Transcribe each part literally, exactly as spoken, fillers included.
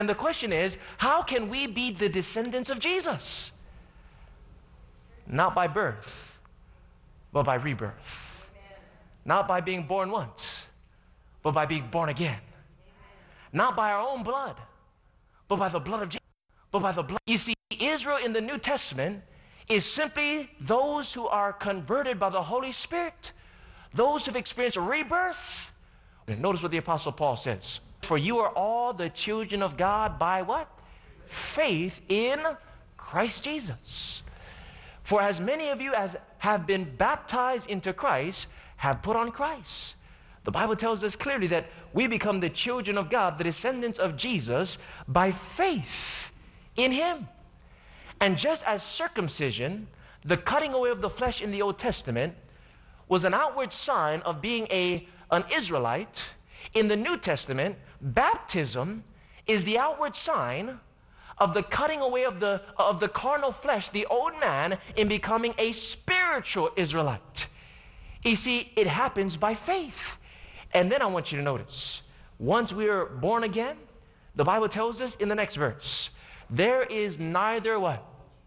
And the question is, how can we be the descendants of Jesus? Not by birth, but by rebirth. Not by being born once, but by being born again. Not by our own blood, but by the blood of Jesus. But by the blood. You see, Israel in the New Testament is simply those who are converted by the Holy Spirit, those who have experienced rebirth. And notice what the Apostle Paul says. For you are all the children of God by what? Faith in Christ Jesus. For as many of you as have been baptized into Christ have put on Christ. The Bible tells us clearly that we become the children of God, the descendants of Jesus, by faith in Him. And just as circumcision, the cutting away of the flesh in the Old Testament, was an outward sign of being a, an Israelite, in the New Testament, baptism is the outward sign of the cutting away of the, of the carnal flesh, the old man, in becoming a spiritual Israelite. You see, it happens by faith. And then I want you to notice, once we are born again, the Bible tells us in the next verse, there is neither what?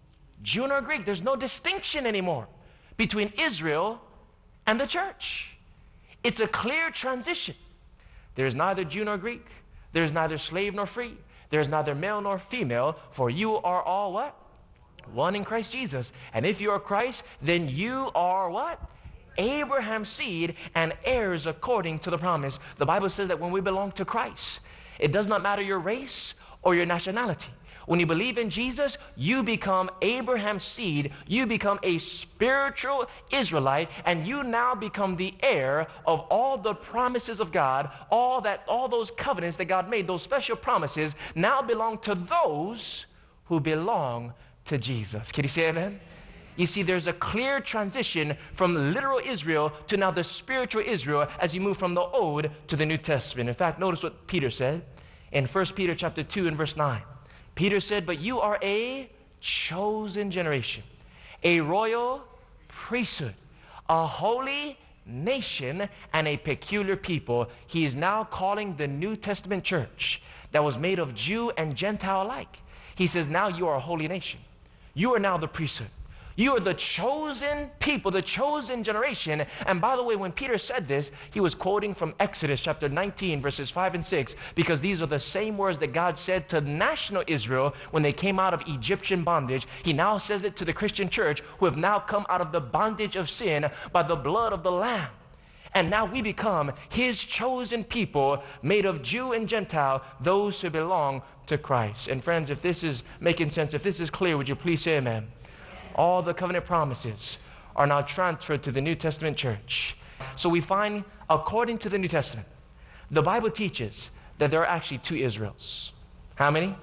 Jew nor Greek. There's no distinction anymore between Israel and the church. It's a clear transition. There is neither Jew nor Greek. There is neither slave nor free. There is neither male nor female, for you are all what? One in Christ Jesus. And if you are Christ, then you are what? Abraham's seed and heirs according to the promise. The Bible says that when we belong to Christ, it does not matter your race or your nationality. When you believe in Jesus, you become Abraham's seed, you become a spiritual Israelite, and you now become the heir of all the promises of God. All that, all those covenants that God made, those special promises, now belong to those who belong to Jesus. Can you say amen? You see, there's a clear transition from literal Israel to now the spiritual Israel as you move from the Old to the New Testament. In fact, notice what Peter said in First Peter chapter two and verse nine. Peter said, but you are a chosen generation, a royal priesthood, a holy nation, and a peculiar people. He is now calling the New Testament church that was made of Jew and Gentile alike. He says, now you are a holy nation. You are now the priesthood. You are the chosen people, the chosen generation. And by the way, when Peter said this, he was quoting from Exodus chapter nineteen, verses five and six, because these are the same words that God said to national Israel when they came out of Egyptian bondage. He now says it to the Christian church who have now come out of the bondage of sin by the blood of the Lamb. And now we become His chosen people, made of Jew and Gentile, those who belong to Christ. And friends, if this is making sense, if this is clear, would you please say amen? All the covenant promises are now transferred to the New Testament church. So we find, according to the New Testament, the Bible teaches that there are actually two Israels. How many?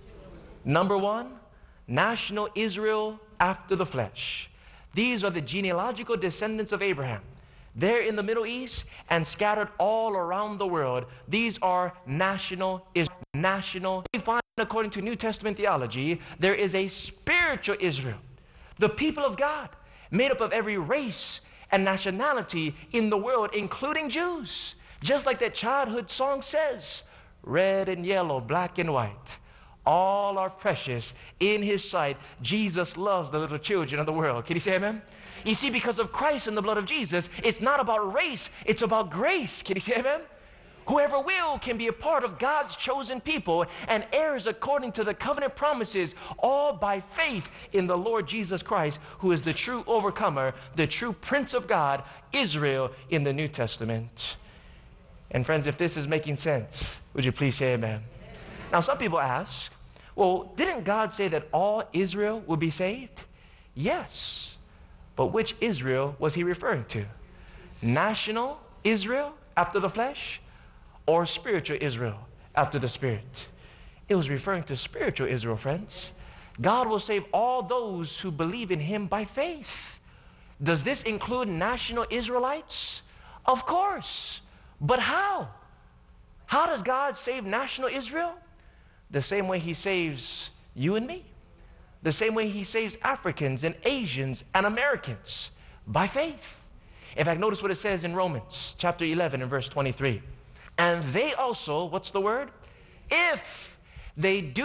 Number one, national Israel after the flesh. These are the genealogical descendants of Abraham. They're in the Middle East and scattered all around the world. These are national Israel. National. We find, according to New Testament theology, there is a spiritual Israel. The people of God, made up of every race and nationality in the world, including Jews. Just like that childhood song says, red and yellow, black and white, all are precious in His sight. Jesus loves the little children of the world. Can you say amen? You see, because of Christ and the blood of Jesus, it's not about race, it's about grace. Can you say amen? Whoever will can be a part of God's chosen people and heirs according to the covenant promises, all by faith in the Lord Jesus Christ, who is the true overcomer, the true Prince of God, Israel in the New Testament. And friends, if this is making sense, would you please say amen? Now, some people ask, well, didn't God say that all Israel would be saved? Yes. But which Israel was He referring to? National Israel after the flesh? Or spiritual Israel after the Spirit? It was referring to spiritual Israel, friends. God will save all those who believe in Him by faith. Does this include national Israelites? Of course. But how? How does God save national Israel? The same way He saves you and me. The same way He saves Africans and Asians and Americans, by faith. In fact, notice what it says in Romans chapter eleven and verse twenty-three. And they also, what's the word? If They do